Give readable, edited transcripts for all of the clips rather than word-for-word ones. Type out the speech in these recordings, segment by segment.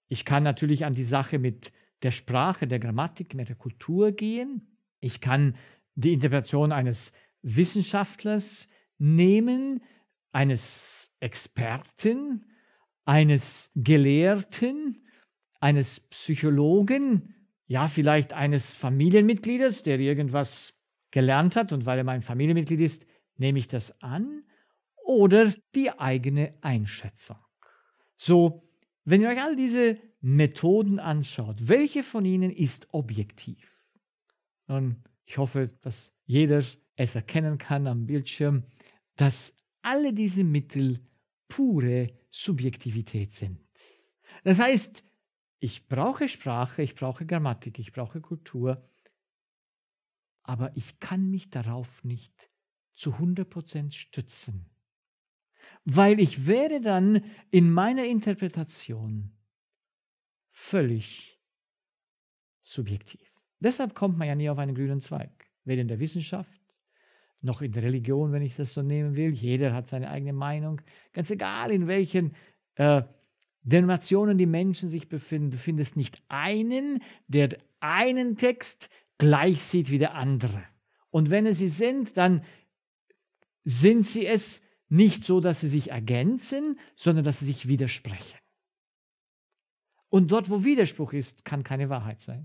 Ich kann natürlich an die Sache mit der Sprache, der Grammatik, mit der Kultur gehen. Ich kann die Interpretation eines Wissenschaftlers nehmen, eines Experten, eines Gelehrten, eines Psychologen, ja, vielleicht eines Familienmitgliedes, der irgendwas gelernt hat und weil er mein Familienmitglied ist, nehme ich das an, oder die eigene Einschätzung. So, wenn ihr euch all diese Methoden anschaut, welche von ihnen ist objektiv? Nun, ich hoffe, dass jeder es erkennen kann am Bildschirm, dass alle diese Mittel pure Subjektivität sind. Das heißt, ich brauche Sprache, ich brauche Grammatik, ich brauche Kultur, aber ich kann mich darauf nicht zu 100% stützen, weil ich wäre dann in meiner Interpretation völlig subjektiv. Deshalb kommt man ja nie auf einen grünen Zweig, weder in der Wissenschaft noch in der Religion, wenn ich das so nehmen will. Jeder hat seine eigene Meinung, ganz egal in welchen Denominationen die Menschen sich befinden. Du findest nicht einen, der einen Text gleich sieht wie der andere. Und wenn es sie sind, dann sind sie es nicht so, dass sie sich ergänzen, sondern dass sie sich widersprechen. Und dort, wo Widerspruch ist, kann keine Wahrheit sein.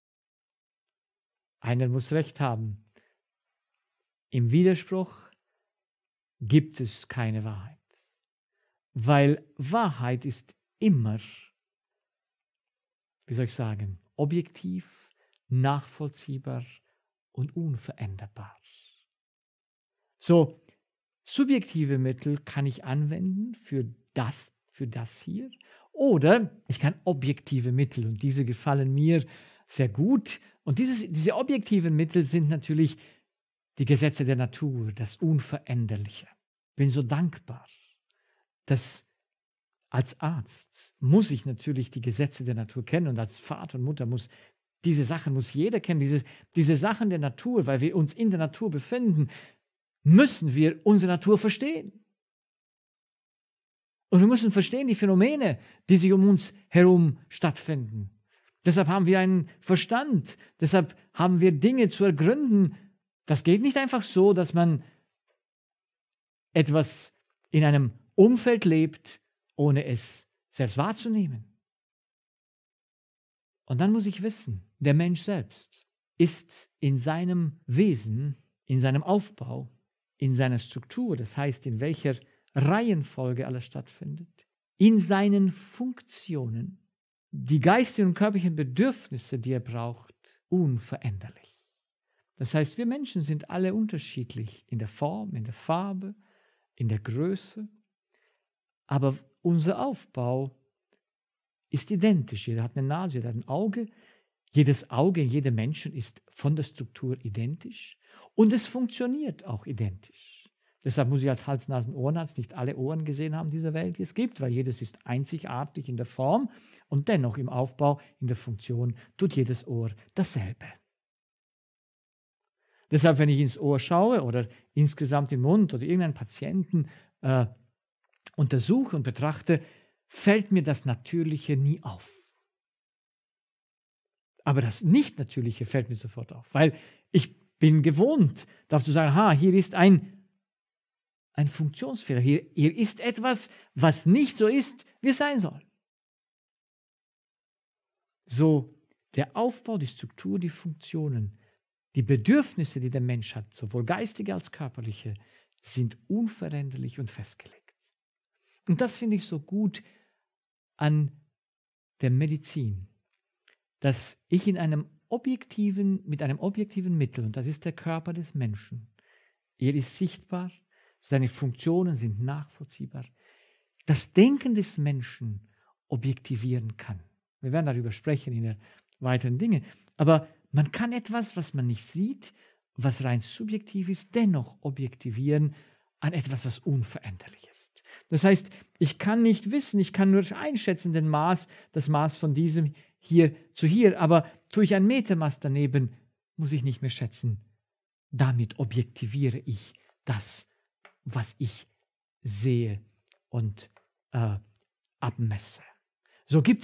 Einer muss Recht haben. Im Widerspruch gibt es keine Wahrheit, weil Wahrheit ist immer, wie soll ich sagen, objektiv, nachvollziehbar und unveränderbar. So, subjektive Mittel kann ich anwenden für das hier, oder ich kann objektive Mittel, und diese gefallen mir sehr gut. Und diese objektiven Mittel sind natürlich die Gesetze der Natur, das Unveränderliche. Ich bin so dankbar, dass als Arzt muss ich natürlich die Gesetze der Natur kennen, und als Vater und Mutter muss diese Sachen muss jeder kennen, diese Sachen der Natur, weil wir uns in der Natur befinden, müssen wir unsere Natur verstehen. Und wir müssen verstehen die Phänomene, die sich um uns herum stattfinden. Deshalb haben wir einen Verstand, deshalb haben wir Dinge zu ergründen. Das geht nicht einfach so, dass man etwas in einem Umfeld lebt, ohne es selbst wahrzunehmen. Und dann muss ich wissen, der Mensch selbst ist in seinem Wesen, in seinem Aufbau, in seiner Struktur, das heißt, in welcher Reihenfolge alles stattfindet, in seinen Funktionen, die geistigen und körperlichen Bedürfnisse, die er braucht, unveränderlich. Das heißt, wir Menschen sind alle unterschiedlich in der Form, in der Farbe, in der Größe, aber unser Aufbau ist identisch. Jeder hat eine Nase, jeder hat ein Auge. Jedes Auge in jedem Menschen ist von der Struktur identisch und es funktioniert auch identisch. Deshalb muss ich als Hals-Nasen-Ohrenarzt nicht alle Ohren gesehen haben dieser Welt, die es gibt, weil jedes ist einzigartig in der Form und dennoch im Aufbau, in der Funktion tut jedes Ohr dasselbe. Deshalb, wenn ich ins Ohr schaue oder insgesamt den Mund oder irgendeinen Patienten untersuche und betrachte, fällt mir das Natürliche nie auf. Aber das Nicht-Natürliche fällt mir sofort auf, weil ich bin gewohnt, darauf zu sagen, hier ist ein Funktionsfehler, hier ist etwas, was nicht so ist, wie es sein soll. So, der Aufbau, die Struktur, die Funktionen, die Bedürfnisse, die der Mensch hat, sowohl geistige als körperliche, sind unveränderlich und festgelegt. Und das finde ich so gut an der Medizin, dass ich mit einem objektiven Mittel, und das ist der Körper des Menschen, er ist sichtbar, seine Funktionen sind nachvollziehbar, das Denken des Menschen objektivieren kann. Wir werden darüber sprechen in der weiteren Dinge, aber man kann etwas, was man nicht sieht, was rein subjektiv ist, dennoch objektivieren an etwas, was unveränderlich ist. Das heißt, ich kann nicht wissen, ich kann nur einschätzen das Maß von diesem hier zu hier, aber tue ich ein Metermaß daneben, muss ich nicht mehr schätzen. Damit objektiviere ich das, was ich sehe und abmesse. So gibt